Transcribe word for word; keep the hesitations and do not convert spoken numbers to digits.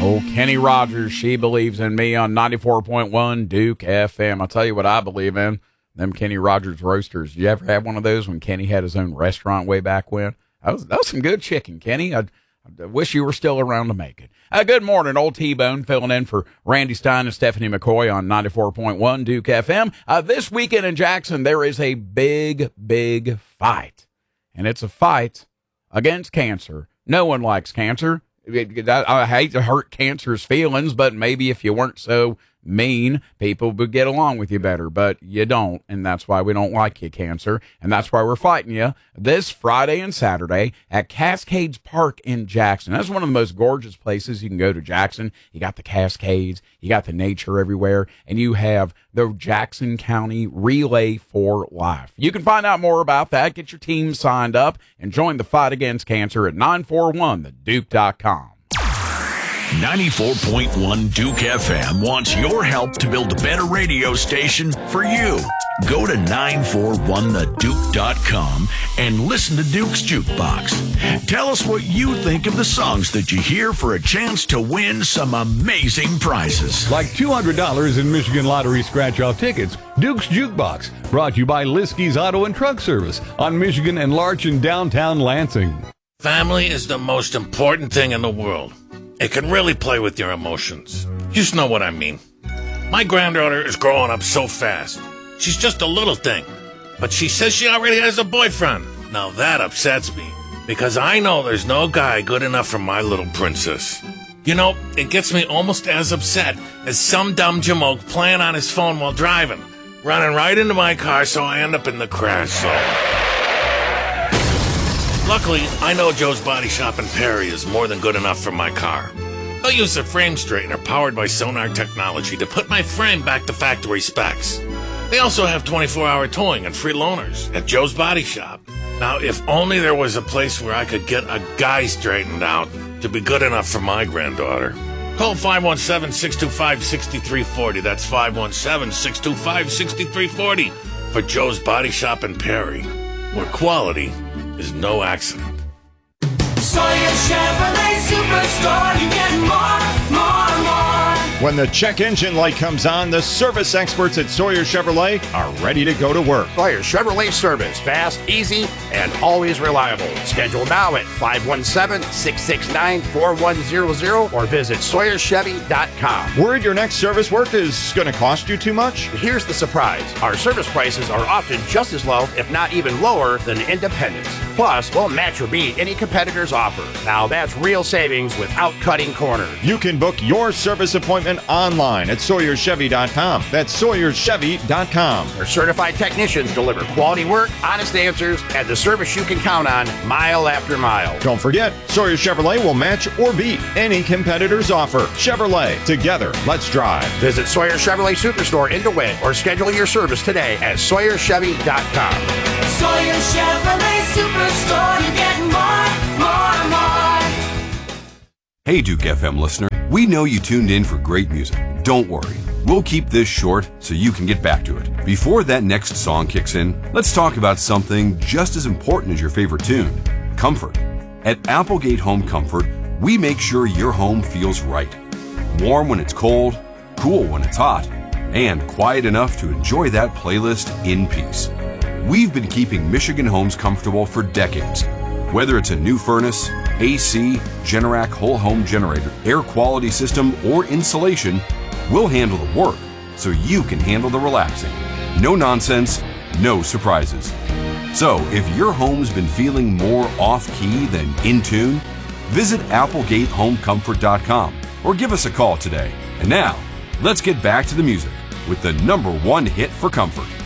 Oh, Kenny Rogers, She Believes in Me on ninety-four point one Duke F M. I'll tell you what I believe in, them Kenny Rogers roasters. Did you ever have one of those when Kenny had his own restaurant way back when? That was, that was some good chicken, Kenny. I, I wish you were still around to make it. Uh, good morning, Old T-Bone, filling in for Randy Stein and Stephanie McCoy on ninety-four point one Duke F M. Uh, this weekend in Jackson, there is a big, big fight, and it's a fight against cancer. No one likes cancer. I hate to hurt cancer's feelings, but maybe if you weren't so mean, people would get along with you better, but you don't, and that's why we don't like you, cancer, and that's why we're fighting you this Friday and Saturday at Cascades Park in Jackson. That's one of the most gorgeous places you can go to Jackson. You got the Cascades, you got the nature everywhere, and you have the Jackson County Relay for Life. You can find out more about that, get your team signed up, and join the fight against cancer at nine four one the duke dot com. ninety-four point one Duke F M wants your help to build a better radio station for you. Go to nine four one the duke dot com and listen to Duke's Jukebox. Tell us what you think of the songs that you hear for a chance to win some amazing prizes. Like two hundred dollars in Michigan Lottery scratch-off tickets. Duke's Jukebox, brought to you by Liskey's Auto and Truck Service on Michigan and Larch in downtown Lansing. Family is the most important thing in the world. It can really play with your emotions. You just know what I mean. My granddaughter is growing up so fast. She's just a little thing. But she says she already has a boyfriend. Now that upsets me, because I know there's no guy good enough for my little princess. You know, it gets me almost as upset as some dumb jamoke playing on his phone while driving, running right into my car so I end up in the crash zone. Luckily, I know Joe's Body Shop in Perry is more than good enough for my car. They'll use a frame straightener powered by Sonar technology to put my frame back to factory specs. They also have twenty-four hour towing and free loaners at Joe's Body Shop. Now, if only there was a place where I could get a guy straightened out to be good enough for my granddaughter. Call five one seven, six two five, six three four zero. That's five one seven, six two five, six three four zero for Joe's Body Shop in Perry, where quality is no accident. Sawyer Chevrolet Superstore, you get more, more, more. When the check engine light comes on, the service experts at Sawyer Chevrolet are ready to go to work. Sawyer Chevrolet Service, fast, easy, and always reliable. Schedule now at five one seven, six six nine, four one zero zero or visit Sawyer Chevy dot com. Worried your next service work is going to cost you too much? Here's the surprise. Our service prices are often just as low, if not even lower, than independents. Plus, we'll match or beat any competitor's offer. Now that's real savings without cutting corners. You can book your service appointment online at Sawyer Chevy dot com. That's Sawyer Chevy dot com. Our certified technicians deliver quality work, honest answers, and the service you can count on mile after mile. Don't forget, Sawyer Chevrolet will match or beat any competitor's offer. Chevrolet, together, let's drive. Visit Sawyer Chevrolet Superstore in DeWitt or schedule your service today at Sawyer Chevy dot com. Sawyer Chevrolet Superstore, you get more, more, more. Hey, Duke F M listener. We know you tuned in for great music. Don't worry. We'll keep this short so you can get back to it. Before that next song kicks in, let's talk about something just as important as your favorite tune: comfort. At Applegate Home Comfort, we make sure your home feels right. Warm when it's cold, cool when it's hot, and quiet enough to enjoy that playlist in peace. We've been keeping Michigan homes comfortable for decades. Whether it's a new furnace, A C, Generac whole home generator, air quality system, or insulation, we'll handle the work so you can handle the relaxing. No nonsense, no surprises. So if your home's been feeling more off-key than in tune, visit applegate home comfort dot com or give us a call today. And now, let's get back to the music with the number one hit for comfort.